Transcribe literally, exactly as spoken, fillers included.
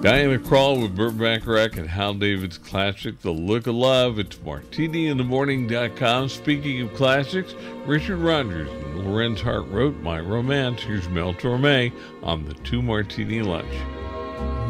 Diana Krall with Burt Bacharach and Hal David's classic, The Look of Love. It's martini in the morning dot com. Speaking of classics, Richard Rodgers and Lorenz Hart wrote My Romance. Here's Mel Torme on the Two Martini Lunch.